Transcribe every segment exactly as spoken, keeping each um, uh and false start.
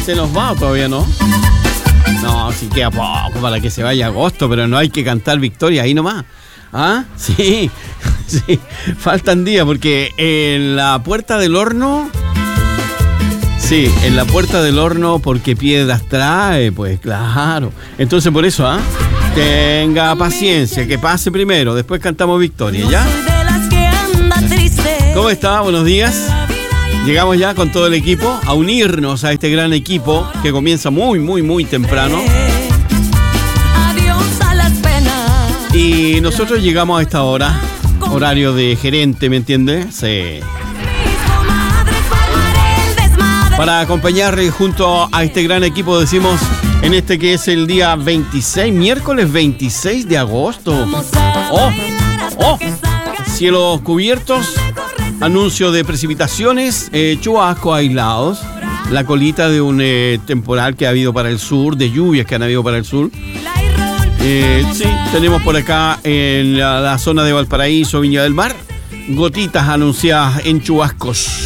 ¿Se nos va o todavía no? No, sí queda poco para que se vaya agosto, pero no hay que cantar victoria ahí nomás. ¿Ah? Sí, sí, faltan días porque en la puerta del horno... Sí, en la puerta del horno porque piedras trae, pues claro. Entonces por eso, ¿ah? Tenga paciencia, que pase primero, después cantamos victoria, ¿ya? ¿Cómo está? Buenos días. Llegamos ya con todo el equipo a unirnos a este gran equipo que comienza muy, muy, muy temprano. Y nosotros llegamos a esta hora, horario de gerente, ¿me entiendes? Sí. Para acompañar junto a este gran equipo, decimos, en este que es el día veintiséis, miércoles veintiséis de agosto. ¡Oh! ¡Oh! Cielos cubiertos, anuncio de precipitaciones, eh, chubascos aislados, la colita de un eh, temporal que ha habido para el sur, de lluvias que han habido para el sur. Eh, sí, tenemos por acá en la, la zona de Valparaíso, Viña del Mar, gotitas anunciadas en chubascos.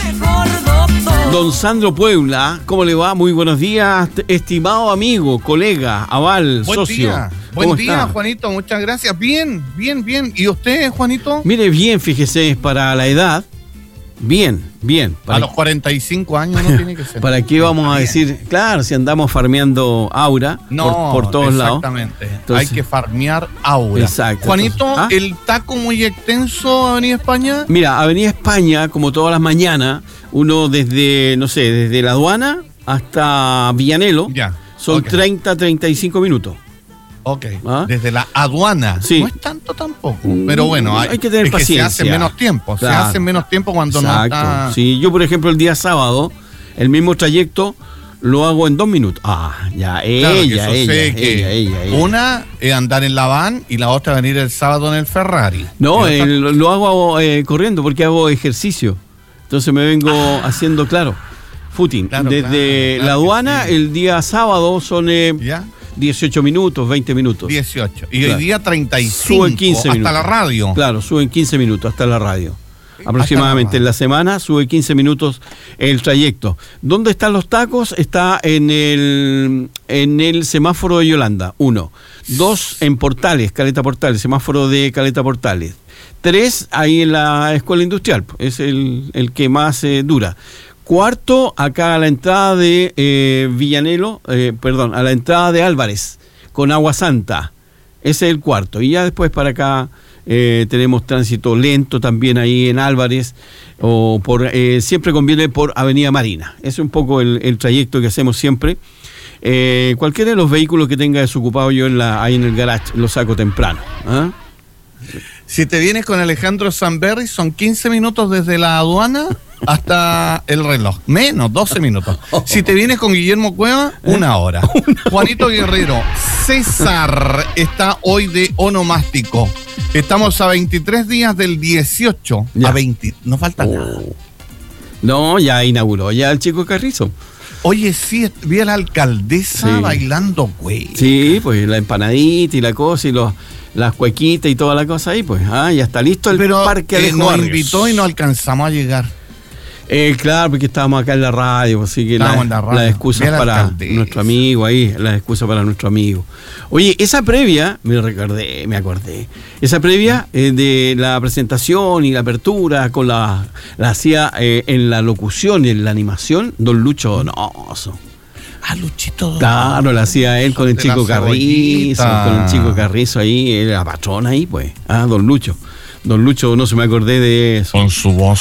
Don Sandro Puebla, ¿cómo le va? Muy buenos días, estimado amigo, colega, aval, Buen socio. Día. Buen día, está? Juanito, muchas gracias. Bien, bien, bien. ¿Y usted, Juanito? Mire, bien, fíjese, para la edad, bien, bien. Para A los cuarenta y cinco años no tiene que ser. ¿Para qué vamos a Bien. decir? Claro, si andamos farmeando aura No, por, por todos lados. exactamente. Entonces- Hay que farmear aura. Exacto. Juanito, Entonces, ¿ah? el taco muy extenso, Avenida España. Mira, Avenida España, como todas las mañanas, uno desde, no sé, desde la aduana hasta Villanelo, Ya. son ok. treinta, treinta y cinco minutos. Ok. ¿Ah? Desde la aduana. Sí. No es tanto tampoco. Pero bueno, hay, Hay que tener es paciencia. se hace menos tiempo. Claro. Se hace menos tiempo cuando Exacto. no está. Sí, yo, por ejemplo, el día sábado, el mismo trayecto lo hago en dos minutos. Ah, ya, Claro, que ella, ella, sucede ella, que ella, ella. una es andar en la van y la otra venir el sábado en el Ferrari. No, Y otra- eh, lo, lo hago eh, corriendo porque hago ejercicio. Entonces me vengo haciendo, claro, footing. Claro, Desde claro, claro la que aduana, sí. el día sábado son eh, ¿Ya? dieciocho minutos, veinte minutos. dieciocho. Y Claro. hoy día treinta y cinco. Suben quince hasta minutos. la radio. Claro, suben quince minutos hasta la radio. Aproximadamente en la semana sube quince minutos el trayecto. ¿Dónde están los tacos? Está en el en el semáforo de Yolanda, uno. Dos, en Portales, Caleta Portales, semáforo de Caleta Portales. Tres, ahí en la Escuela Industrial, es el, el que más eh, dura. Cuarto, acá a la entrada de eh, Villanelo, eh, perdón, a la entrada de Álvarez, con Agua Santa. Ese es el cuarto. Y ya después para acá eh, tenemos tránsito lento también ahí en Álvarez, o por eh, siempre conviene por Avenida Marina. Ese es un poco el, el trayecto que hacemos siempre. Eh, cualquiera de los vehículos que tenga desocupado yo en la, ahí en el garage lo saco temprano. ¿Ah? Si te vienes con Alejandro Sanberry, son quince minutos desde la aduana hasta el reloj. Menos, doce minutos. Si te vienes con Guillermo Cueva, una hora. Juanito Guerrero, César está hoy de onomástico. Estamos a veintitrés días del dieciocho. Ya. A veinte. No falta nada. No, ya inauguró ya el Chico Carrizo. Oye, sí, vi a la alcaldesa Sí. bailando, güey. Sí, pues la empanadita y la cosa y los, las cuequitas y toda la cosa ahí, pues. Ah, ya está listo el Pero parque eh, Alejo nos Barrios. invitó y no alcanzamos a llegar. Eh, claro, porque estábamos acá en la radio, así que Estábamos la- en la radio. las excusas Ve a la para alcaldesa. nuestro amigo ahí, las excusas para nuestro amigo. Oye, esa previa, me recordé, me acordé, esa previa eh, de la presentación y la apertura, con la, la hacía eh, en la locución y en la animación, don Lucho Donoso. Ah, Luchito. Claro, la hacía él con el De Chico la Carrizo, cebollita. con el Chico Carrizo ahí, eh, la patrona ahí, pues. Ah, don Lucho. Don Lucho, no se me acordé de eso. Con su voz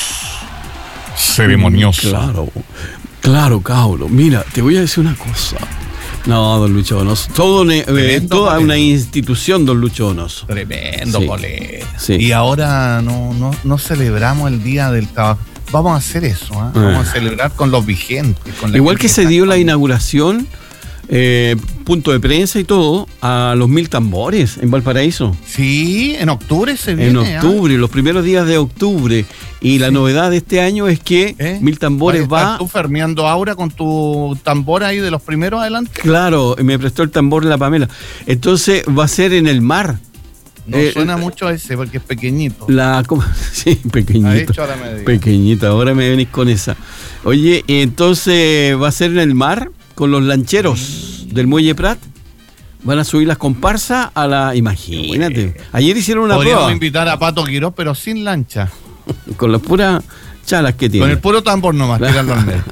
ceremoniosa. Claro, claro, cabro. Mira, te voy a decir una cosa. No, don Lucho Donoso. Todo ne- eh, Tremendo toda bolero. una institución, don Lucho Donoso. Tremendo Sí. bolero. Sí. Y ahora no, no, no celebramos el Día del Trabajo. Vamos a hacer eso, ¿ah? Vamos a celebrar con los vigentes. Con la Igual gente que se está dio la con- inauguración, eh, punto de prensa y todo, a los Mil Tambores en Valparaíso. Sí, en octubre se viene. En ¿ah? octubre, los primeros días de octubre. Y la Sí. novedad de este año es que ¿Eh? Mil Tambores Vas a estar va... tú fermeando aura con tu tambor ahí de los primeros adelante. Claro, me prestó el tambor la Pamela. Entonces va a ser en el mar. No Eh, suena mucho a ese porque es pequeñito. La, ¿cómo? Sí, Ha pequeñito. hecho ahora me digo. Pequeñita, ahora me venís con esa. Oye, entonces va a ser en el mar con los lancheros del Muelle Prat. Van a subir las comparsas a la... Imagínate. Ayer hicieron una Podríamos prueba. invitar a Pato Quirós, pero sin lancha. Con las puras chalas que tiene. Con el puro tambor nomás, tirarlo al medio.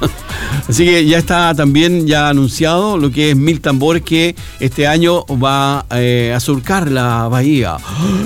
Así que ya está también ya anunciado lo que es Mil Tambores, que este año va eh, a surcar la bahía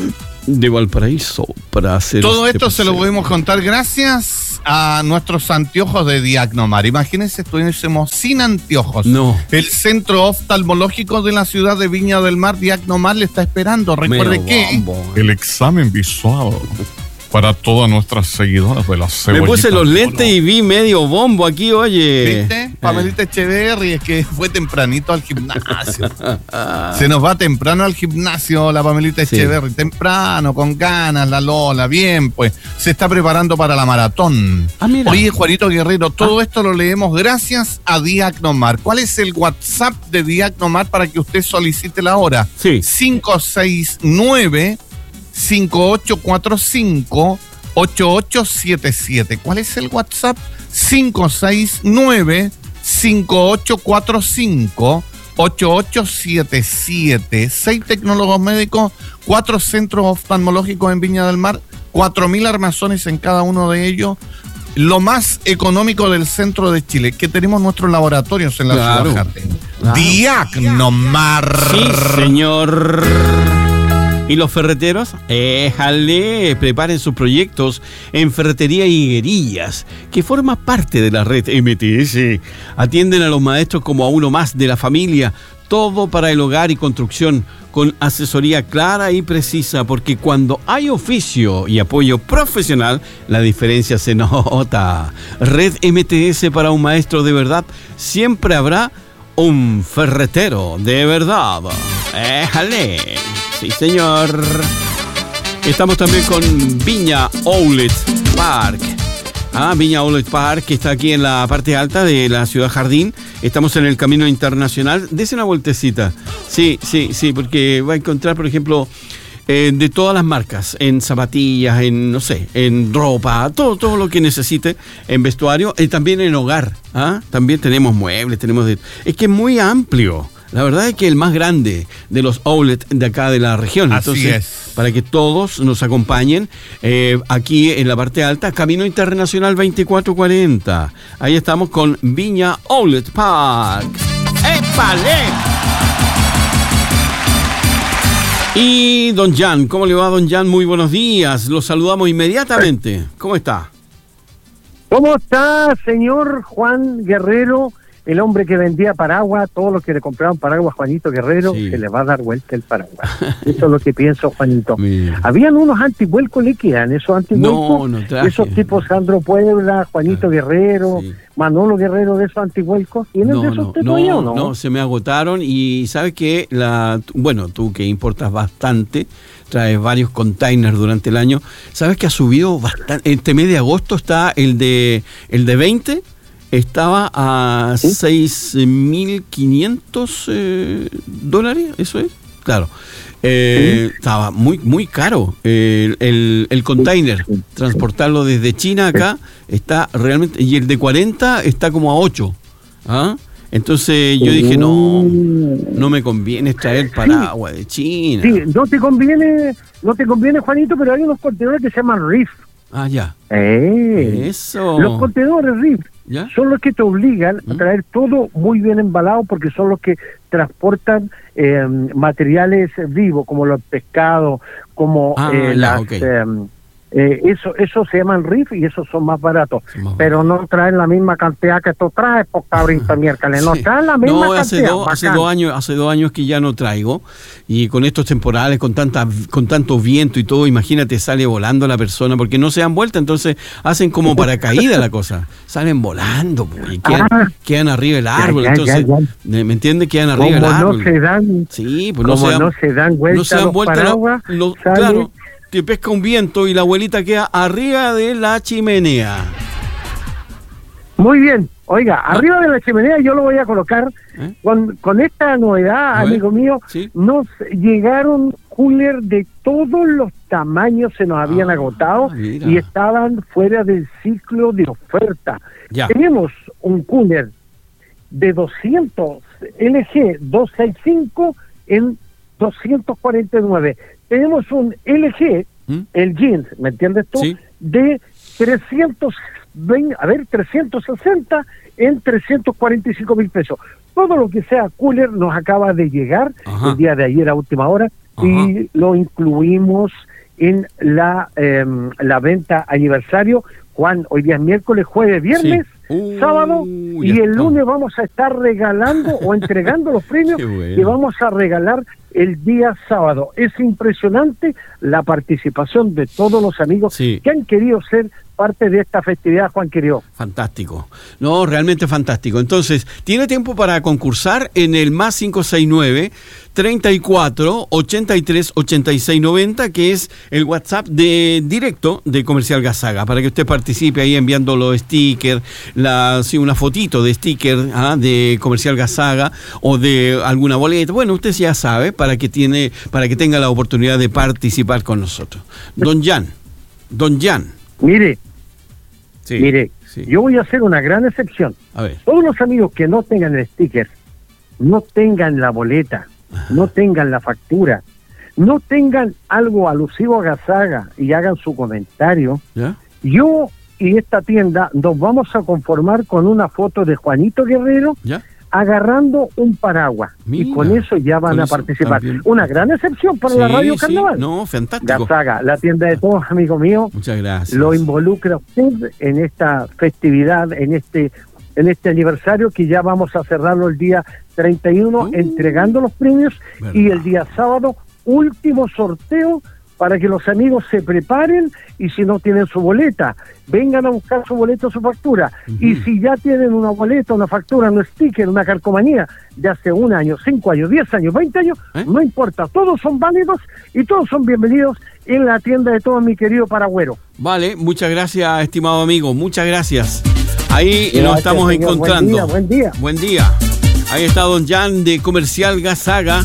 de Valparaíso para hacer... Todo este esto paseo. se lo podemos contar gracias a nuestros anteojos de Diagnomar. Imagínense, estuviésemos sin anteojos. No. El centro oftalmológico de la ciudad de Viña del Mar, Diagnomar, le está esperando. Recuerde Medio que bombo. el examen visual para todas nuestras seguidoras de la Me cebollita. puse los lentes y vi medio bombo aquí, oye. ¿Viste? Pamelita Echeverry, es que fue tempranito al gimnasio. Se nos va temprano al gimnasio la Pamelita Sí. Echeverry. Temprano, con ganas, la Lola. Bien, pues. Se está preparando para la maratón. Ah, mira. Oye, Juanito Guerrero, todo esto lo leemos gracias a Diagnomar. ¿Cuál es el WhatsApp de Diagnomar para que usted solicite la hora? Sí. cinco seis nueve, cinco ocho cuatro cinco, ocho ocho siete siete. ¿Cuál es el WhatsApp? cinco seis nueve, cinco ocho cuatro cinco, ocho ocho siete siete. Seis tecnólogos médicos, cuatro centros oftalmológicos en Viña del Mar, cuatro mil armazones en cada uno de ellos. Lo más económico del centro de Chile, que tenemos nuestros laboratorios en la Claro. ciudad Jardín. Claro. Diagnomar. Sí, señor. ¿Y los ferreteros? Éjale, preparen sus proyectos en Ferretería Higuerillas, que forma parte de la red M T S. Atienden a los maestros como a uno más de la familia, todo para el hogar y construcción, con asesoría clara y precisa, porque cuando hay oficio y apoyo profesional, la diferencia se nota. Red M T S para un maestro de verdad, siempre habrá un ferretero de verdad. Éjale. Sí, señor. Estamos también con Viña Outlet Park. Ah, Viña Outlet Park, que está aquí en la parte alta de la ciudad Jardín. Estamos en el Camino Internacional. Dese una vueltecita. Sí, sí, sí, porque va a encontrar, por ejemplo, eh, de todas las marcas, en zapatillas, en, no sé, en ropa, todo, todo lo que necesite, en vestuario, y también en hogar. ¿Ah? También tenemos muebles, tenemos... De... Es que es muy amplio. La verdad es que el más grande de los outlets de acá de la región. Así Entonces, es. para que todos nos acompañen eh, aquí en la parte alta, Camino Internacional veinticuatro cuarenta. Ahí estamos con Viña Outlet Park. ¡Épale! Y don Jan, ¿cómo le va, don Jan? Muy buenos días. Los saludamos inmediatamente. ¿Cómo está? ¿Cómo está, señor Juan Guerrero? El hombre que vendía paraguas, todos los que le compraban paraguas, Juanito Guerrero, Sí. se le va a dar vuelta el paraguas. Eso es lo que pienso, Juanito. Mira. Habían unos antivuelcos, ¿le quedan esos antivuelcos? No, no traje. Esos tipos Sandro Puebla, Juanito Ah, Guerrero, sí. Manolo Guerrero, de esos antivuelcos. ¿Tienen No, de esos no, usted no, todavía o no? no, se me agotaron y sabes que la, bueno, tú que importas bastante, traes varios containers durante el año, sabes que ha subido bastante. Este mes de agosto está el de el de veinte, estaba a ¿Sí? seis mil quinientos eh, dólares, eso es, claro. Eh, ¿Sí? Estaba muy muy caro el, el, el container, Sí, sí. transportarlo desde China acá está realmente, y el de cuarenta está como a ocho. ¿Ah? Entonces yo dije, no, no me conviene traer paraguas de China. Sí, no te conviene, no te conviene, Juanito, pero hay unos contenedores que se llaman Reef. Ah, ya. Eh. Eso. Los contenedores Reef ¿Ya? son los que te obligan a ¿Mm? traer todo muy bien embalado, porque son los que transportan eh, materiales vivos, como los pescados, como Ah, eh, ya, las... ok. eh, eh, eso eso se llaman riff y esos son más baratos, Son más pero no traen la misma cantidad que tú traes, por cabrito miércoles, no Sí. traen la misma No, hace, cantidad. dos, hace bacán. dos años, hace dos años que ya no traigo, y con estos temporales, con tanta, con tanto viento y todo, imagínate, sale volando la persona, porque no se dan vuelta, entonces hacen como paracaídas la cosa, salen volando, pues, y quedan, Ah. quedan arriba del árbol, ya, ya, entonces, ya. ¿me entiendes? Quedan arriba Como del no árbol. se dan, Sí, pues no como se dan, no se dan vuelta no se dan los vuelta lo- paraguas, lo- sale- claro, te pesca un viento y la abuelita queda arriba de la chimenea. Muy bien. Oiga, arriba de la chimenea yo lo voy a colocar ¿Eh? con, con esta novedad, A ver, amigo mío. sí. Nos llegaron cooler de todos los tamaños, se nos habían Ah, agotado mira. y estaban fuera del ciclo de oferta. Ya. Tenemos un cooler de doscientos L G doscientos sesenta y cinco en doscientos cuarenta y nueve. Tenemos un L G, ¿Mm? el jeans, ¿me entiendes tú? Sí. De trescientos veinte, a ver, trescientos sesenta en trescientos cuarenta y cinco mil pesos. Todo lo que sea cooler nos acaba de llegar Ajá. el día de ayer a última hora Ajá. y lo incluimos en la eh, la venta aniversario. Juan, hoy día es miércoles, jueves, viernes, sí. uh, sábado, y el lunes vamos a estar regalando o entregando los premios bueno. que vamos a regalar el día sábado. Es impresionante la participación de todos los amigos sí. que han querido ser parte de esta festividad, Juan querido. Fantástico. No, realmente fantástico. Entonces, tiene tiempo para concursar en el más cinco seis nueve, treinta y cuatro, ochenta y tres, ochenta y seis noventa, que es el WhatsApp de directo de Comercial Gazaga, para que usted participe ahí enviando los stickers, la, sí, una fotito de sticker ¿ah? de Comercial Gazaga o de alguna boleta. Bueno, usted ya sabe, para que tiene, para que tenga la oportunidad de participar con nosotros. Don Jan, Don Jan. Mire, Sí, Mire, sí. yo voy a hacer una gran excepción. A ver. Todos los amigos que no tengan el sticker, no tengan la boleta, Ajá. no tengan la factura, no tengan algo alusivo a Gazaga y hagan su comentario, ¿Ya? yo y esta tienda nos vamos a conformar con una foto de Juanito Guerrero ¿Ya? agarrando un paraguas. Mira, y con eso ya van a participar. También. Una gran excepción para sí, la Radio Carnaval. Sí, no, fantástico. Gazaga, la tienda de todos, amigo mío. Muchas gracias. Lo involucra usted en esta festividad, en este en este aniversario que ya vamos a cerrarlo el día treinta y uno, uh, entregando los premios, verdad. Y el día sábado, último sorteo para que los amigos se preparen y si no tienen su boleta, vengan a buscar su boleto o su factura. Uh-huh. Y si ya tienen una boleta, una factura, un sticker, una calcomanía de hace un año, cinco años, diez años, veinte años, ¿Eh? no importa, todos son válidos y todos son bienvenidos en la tienda de todos, mi querido Paragüero. Vale, muchas gracias, estimado amigo, muchas gracias. Ahí gracias, nos estamos señor. encontrando. Buen día, buen día. Buen día. Ahí está Don Jan de Comercial Gazaga.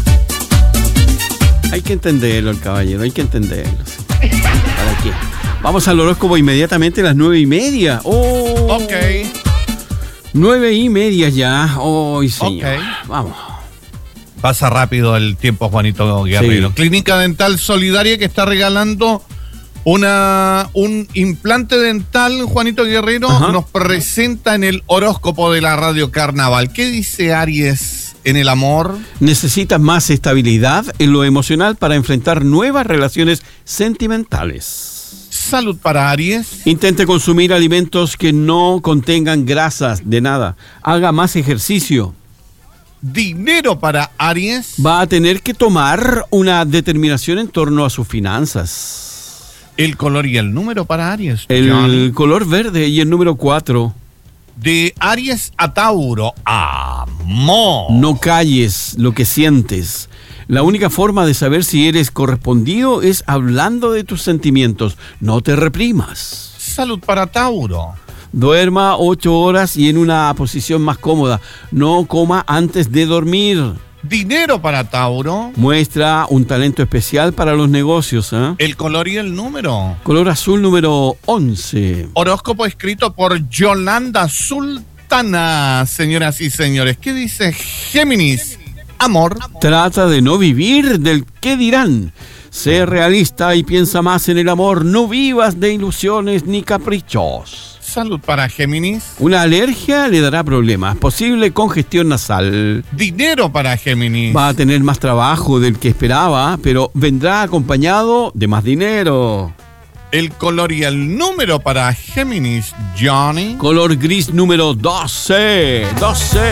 Hay que entenderlo, el caballero, hay que entenderlo. ¿Sí? ¿Para qué? Vamos al horóscopo inmediatamente a las nueve y media. Oh, ok. Nueve y media ya. Hoy, oh, señor. Okay. Vamos. Pasa rápido el tiempo, Juanito Guerrero. Sí. Clínica Dental Solidaria que está regalando una un implante dental, Juanito Guerrero, Ajá. nos presenta en el horóscopo de la Radio Carnaval. ¿Qué dice Aries en el amor? Necesitas más estabilidad en lo emocional para enfrentar nuevas relaciones sentimentales. Salud para Aries. Intente consumir alimentos que no contengan grasas de nada. Haga más ejercicio. Dinero para Aries. Va a tener que tomar una determinación en torno a sus finanzas. El color y el número para Aries. El Johnny. Color verde y el número cuatro. De Aries a Tauro, amor. No calles lo que sientes. La única forma de saber si eres correspondido es hablando de tus sentimientos. No te reprimas. Salud para Tauro. Duerma ocho horas y en una posición más cómoda. No coma antes de dormir. Dinero para Tauro. Muestra un talento especial para los negocios. ¿eh? El color y el número. Color azul número once. Horóscopo escrito por Yolanda Sultana, señoras y señores. ¿Qué dice Géminis? Amor. Trata de no vivir del qué dirán. Sé realista y piensa más en el amor. No vivas de ilusiones ni caprichos. Salud para Géminis. Una alergia le dará problemas. Posible congestión nasal. Dinero para Géminis. Va a tener más trabajo del que esperaba, pero vendrá acompañado de más dinero. El color y el número para Géminis, Johnny. Color gris número doce. doce.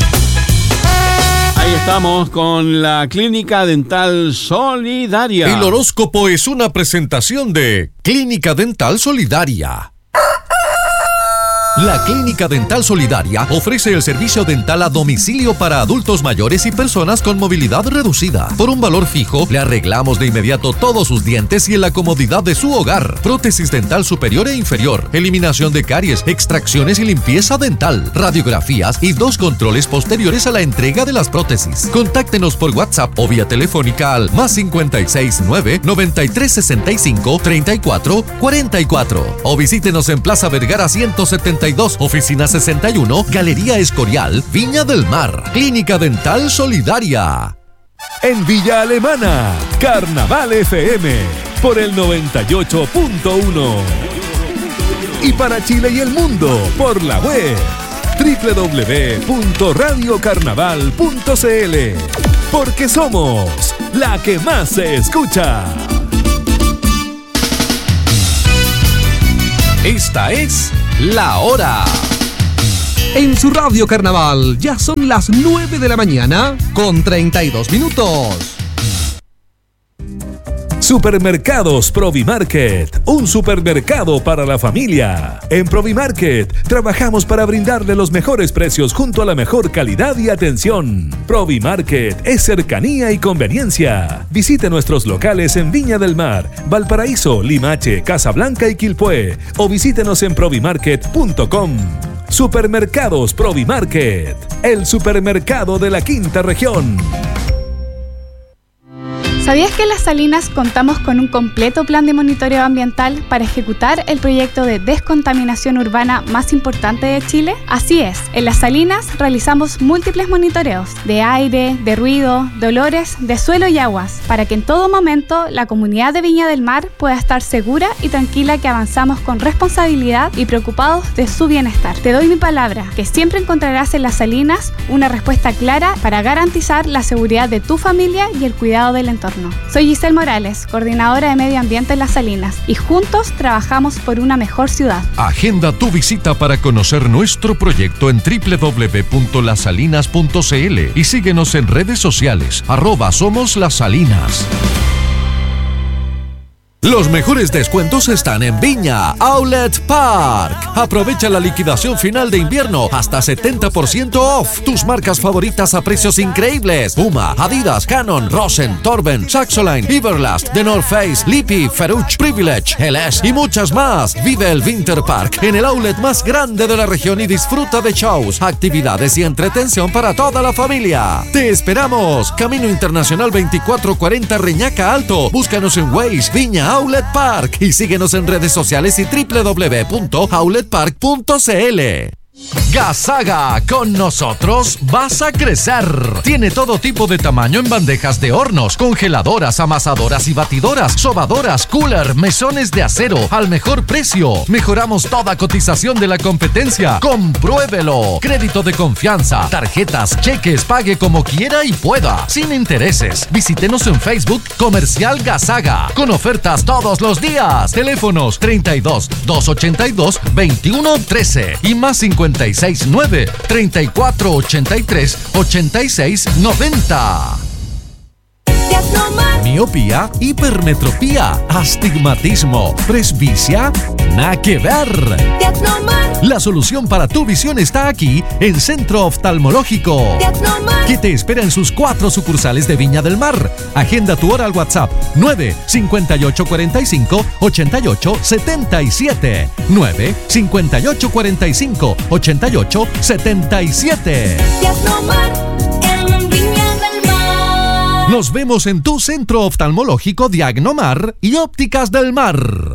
Ahí estamos con la Clínica Dental Solidaria. El horóscopo es una presentación de Clínica Dental Solidaria. La Clínica Dental Solidaria ofrece el servicio dental a domicilio para adultos mayores y personas con movilidad reducida. Por un valor fijo, le arreglamos de inmediato todos sus dientes y en la comodidad de su hogar. Prótesis dental superior e inferior, eliminación de caries, extracciones y limpieza dental, radiografías y dos controles posteriores a la entrega de las prótesis. Contáctenos por WhatsApp o vía telefónica al más cincuenta y seis nueve, noventa y tres sesenta y cinco, treinta y cuatro cuarenta y cuatro o visítenos en Plaza Vergara ciento setenta noventa y dos, Oficina sesenta y uno, Galería Escorial, Viña del Mar. Clínica Dental Solidaria. En Villa Alemana, Carnaval F M, por el noventa y ocho punto uno. Y para Chile y el mundo, por la web, doble u doble u doble u punto radio carnaval punto c l. Porque somos la que más se escucha. Esta es La Hora. En su radio carnaval ya son las nueve de la mañana con treinta y dos minutos. Supermercados Provimarket, un supermercado para la familia. En Provimarket trabajamos para brindarle los mejores precios junto a la mejor calidad y atención. Provimarket es cercanía y conveniencia. Visite nuestros locales en Viña del Mar, Valparaíso, Limache, Casablanca y Quilpué o visítenos en provimarket punto com. Supermercados Provimarket, el supermercado de la quinta región. ¿Sabías que en Las Salinas contamos con un completo plan de monitoreo ambiental para ejecutar el proyecto de descontaminación urbana más importante de Chile? Así es, en Las Salinas realizamos múltiples monitoreos de aire, de ruido, de olores, de suelo y aguas, para que en todo momento la comunidad de Viña del Mar pueda estar segura y tranquila que avanzamos con responsabilidad y preocupados de su bienestar. Te doy mi palabra, que siempre encontrarás en Las Salinas una respuesta clara para garantizar la seguridad de tu familia y el cuidado del entorno. Soy Giselle Morales, coordinadora de Medio Ambiente en Las Salinas, y juntos trabajamos por una mejor ciudad. Agenda tu visita para conocer nuestro proyecto en doble u doble u doble u punto las salinas punto c l y síguenos en redes sociales, arroba Somos Las Salinas. Los mejores descuentos están en Viña Outlet Park. Aprovecha la liquidación final de invierno hasta setenta por ciento off. Tus marcas favoritas a precios increíbles: Puma, Adidas, Canon, Rosen, Torben, Saxoline, Everlast, The North Face, Lippy, Ferruch, Privilege, L S y muchas más. Vive el Winter Park en el outlet más grande de la región y disfruta de shows, actividades y entretención para toda la familia. Te esperamos. Camino Internacional veinticuatro cuarenta Reñaca Alto. Búscanos en Waze, Viña Outlet Park, y síguenos en redes sociales y doble u doble u doble u punto outlet park punto c l. Gasaga, con nosotros vas a crecer. Tiene todo tipo de tamaño en bandejas de hornos, congeladoras, amasadoras y batidoras, sobadoras, cooler, mesones de acero, al mejor precio. Mejoramos toda cotización de la competencia. Compruébelo. Crédito de confianza, tarjetas, cheques, pague como quiera y pueda, sin intereses. Visítenos en Facebook Comercial Gasaga, con ofertas todos los días. Teléfonos treinta y dos, doscientos ochenta y dos, veintiuno trece y más cincuenta y seis nueve, treinta y cuatro ochenta y tres, ochenta y seis noventa. Miopía, hipermetropía, astigmatismo, presbicia, nada que ver. La solución para tu visión está aquí en Centro Oftalmológico, que te espera en sus cuatro sucursales de Viña del Mar. Agenda tu hora al WhatsApp nueve cincuenta y ocho cuarenta y cinco, ochenta y ocho setenta y siete. nueve cincuenta y ocho cuarenta y cinco, ochenta y ocho setenta y siete. Nos vemos en tu centro oftalmológico Diagnomar y Ópticas del Mar.